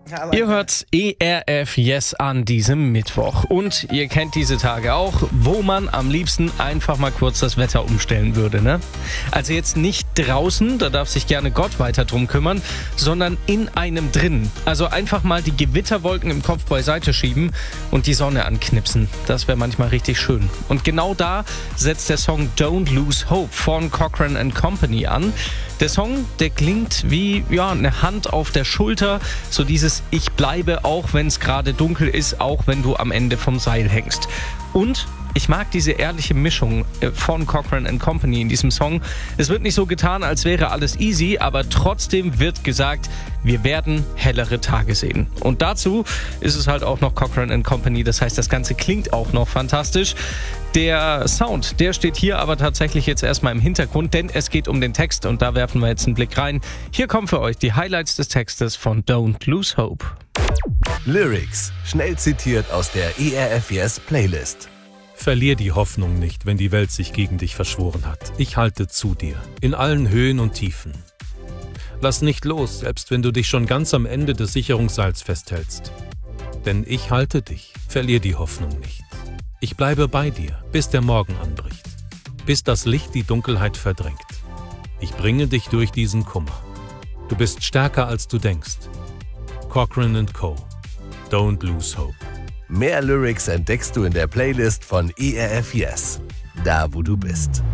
Ihr hört ERF Yes an diesem Mittwoch und ihr kennt diese Tage auch, wo man am liebsten einfach mal kurz das Wetter umstellen würde, ne? Also jetzt nicht draußen, da darf sich gerne Gott weiter drum kümmern, sondern in einem drin. Also einfach mal die Gewitterwolken im Kopf beiseite schieben und die Sonne anknipsen. Das wäre manchmal richtig schön. Und genau da setzt der Song Don't Lose Hope von Cochrane & Company an. Der Song, der klingt wie eine Hand auf der Schulter, so dieses Ich bleibe, auch wenn es gerade dunkel ist, auch wenn du am Ende vom Seil hängst. Und ich mag diese ehrliche Mischung von Cochrane & Company in diesem Song. Es wird nicht so getan, als wäre alles easy, aber trotzdem wird gesagt, wir werden hellere Tage sehen. Und dazu ist es halt auch noch Cochrane & Company, das heißt, das Ganze klingt auch noch fantastisch. Der Sound, der steht hier aber tatsächlich jetzt erstmal im Hintergrund, denn es geht um den Text und da werfen wir jetzt einen Blick rein. Hier kommen für euch die Highlights des Textes von Don't Lose Hope. Lyrics, schnell zitiert aus der ERF Yes Playlist. Verlier die Hoffnung nicht, wenn die Welt sich gegen dich verschworen hat. Ich halte zu dir, in allen Höhen und Tiefen. Lass nicht los, selbst wenn du dich schon ganz am Ende des Sicherungsseils festhältst. Denn ich halte dich, verlier die Hoffnung nicht. Ich bleibe bei dir, bis der Morgen anbricht, bis das Licht die Dunkelheit verdrängt. Ich bringe dich durch diesen Kummer. Du bist stärker, als du denkst. Cochrane & Co. Don't lose hope. Mehr Lyrics entdeckst du in der Playlist von ERF Yes, da wo du bist.